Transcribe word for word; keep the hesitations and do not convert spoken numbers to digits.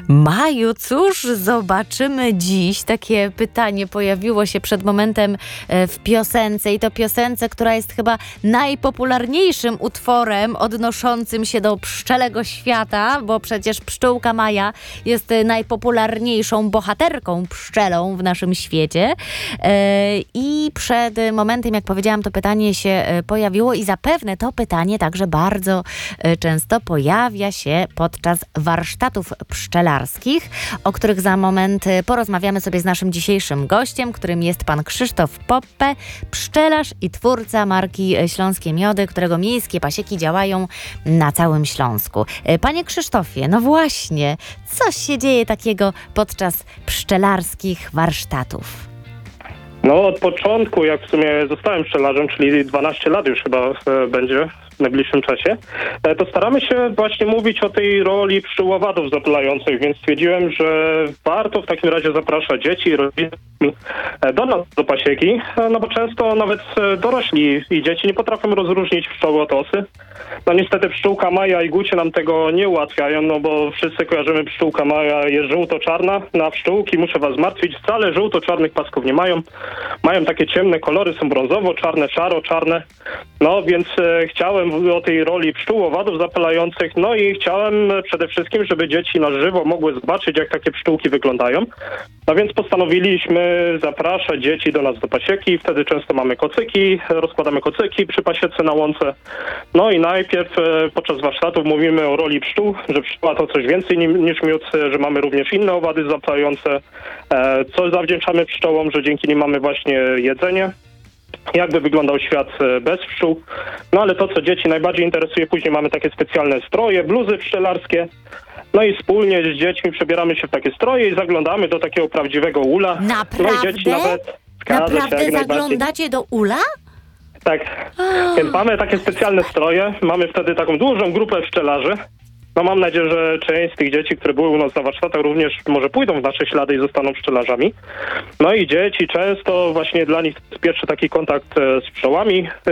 Maju, cóż zobaczymy dziś? Takie pytanie pojawiło się przed momentem w piosence i to piosence, która jest chyba najpopularniejszym utworem odnoszącym się do pszczelego świata, bo przecież pszczółka Maja jest najpopularniejszą bohaterką pszczelą w naszym świecie. I przed momentem, jak powiedziałam, to pytanie się pojawiło i zapewne to pytanie także bardzo często pojawia się podczas warsztatów pszczelarskich, o których za moment porozmawiamy sobie z naszym dzisiejszym gościem, którym jest pan Krzysztof Poppe, pszczelarz i twórca marki Śląskie Miody, którego miejskie pasieki działają na całym Śląsku. Panie Krzysztofie, no właśnie, co się dzieje takiego podczas pszczelarskich warsztatów? No od początku, jak w sumie zostałem pszczelarzem, czyli dwanaście lat już chyba e, będzie w najbliższym czasie, e, to staramy się właśnie mówić o tej roli pszczół owadów zapylających, więc stwierdziłem, że warto w takim razie zapraszać dzieci, rodziny e, do nas do pasieki, e, no bo często nawet e, dorośli i dzieci nie potrafią rozróżnić pszczoły od osy. No niestety pszczółka Maja i Gucie nam tego nie ułatwiają, no bo wszyscy kojarzymy pszczółka Maja jest żółto-czarna, na pszczółki muszę was zmartwić, wcale żółto-czarnych pasków nie mają. Mają takie ciemne kolory, są brązowo-czarne, szaro-czarne. No więc e, chciałem o tej roli pszczół owadów zapylających, no i chciałem przede wszystkim, żeby dzieci na żywo mogły zobaczyć, jak takie pszczółki wyglądają. No więc postanowiliśmy zapraszać dzieci do nas do pasieki, wtedy często mamy kocyki, rozkładamy kocyki przy pasiece na łące. No i najpierw e, podczas warsztatów mówimy o roli pszczół, że pszczoła to coś więcej ni- niż miód, że mamy również inne owady zapylające, e, co zawdzięczamy pszczołom, że dzięki nim mamy właśnie jedzenie. Jakby wyglądał świat bez pszczół. No ale to, co dzieci najbardziej interesuje, później mamy takie specjalne stroje, bluzy pszczelarskie. No i wspólnie z dziećmi przebieramy się w takie stroje i zaglądamy do takiego prawdziwego ula. Naprawdę? No i dzieci nawet... Naprawdę się, zaglądacie do ula? Tak. Więc mamy takie specjalne stroje. Mamy wtedy taką dużą grupę pszczelarzy. No mam nadzieję, że część z tych dzieci, które były u nas na warsztatach, również może pójdą w nasze ślady i zostaną pszczelarzami. No i dzieci często właśnie dla nich to jest pierwszy taki kontakt z pszczołami.